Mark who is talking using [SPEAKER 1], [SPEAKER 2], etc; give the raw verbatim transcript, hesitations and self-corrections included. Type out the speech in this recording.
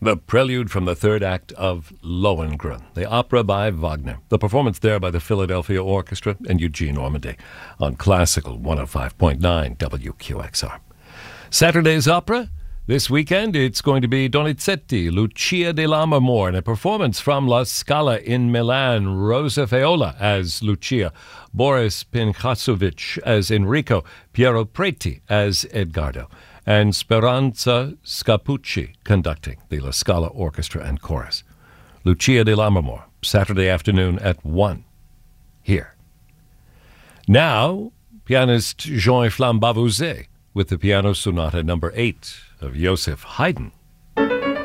[SPEAKER 1] The prelude from the third act of Lohengrin, the opera by Wagner. The performance there by the Philadelphia Orchestra and Eugene Ormandy on Classical one oh five point nine W Q X R. Saturday's opera. This weekend it's going to be Donizetti, Lucia di Lammermoor, and a performance from La Scala in Milan. Rosa Feola as Lucia, Boris Pinchasovich as Enrico, Piero Preti as Edgardo, and Speranza Scapucci conducting the La Scala Orchestra and Chorus. Lucia di Lammermoor, Saturday afternoon at one, here. Now, pianist Jean-Flamme Bavouzet with the Piano Sonata number eight of Joseph Haydn.